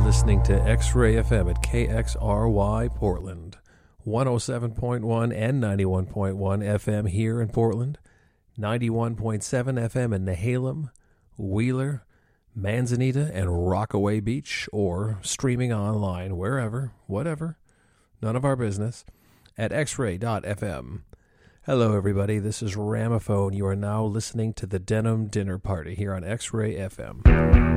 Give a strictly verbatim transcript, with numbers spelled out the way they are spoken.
listening to X-Ray F M at K X R Y Portland, one oh seven point one and ninety-one point one F M here in Portland, ninety-one point seven F M in Nehalem, Wheeler, Manzanita, and Rockaway Beach, or streaming online wherever, whatever, none of our business, at x ray dot f m. Hello, everybody. This is Ramaphone. You are now listening to the Denim Dinner Party here on X-Ray F M.